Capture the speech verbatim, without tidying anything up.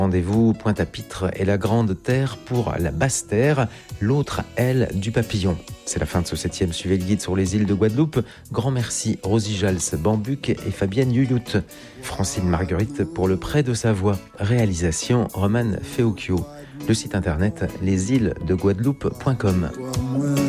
Rendez-vous Pointe-à-Pitre et la Grande Terre pour la Basse Terre, l'autre aile du papillon. C'est la fin de ce septième Suivez le guide sur les îles de Guadeloupe. Grand merci Rosie Jals Bambuc et Fabienne Yuyout. Francine Marguerite pour le prêt de sa voix. Réalisation Roman Feocchio. Le site internet les îles de guadeloupe point com.